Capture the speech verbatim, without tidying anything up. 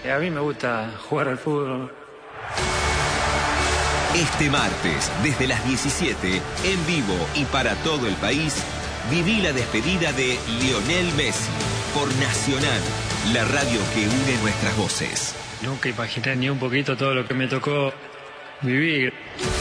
A mí me gusta jugar al fútbol. Este martes, desde las diecisiete, en vivo y para todo el país, viví la despedida de Lionel Messi por Nacional, la radio que une nuestras voces. Nunca imaginé ni un poquito todo lo que me tocó vivir.